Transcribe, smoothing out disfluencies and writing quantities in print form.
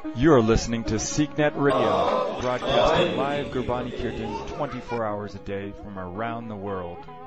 You're listening to SeekNet Radio, broadcasting live Gurbani Kirtan 24 hours a day from around the world.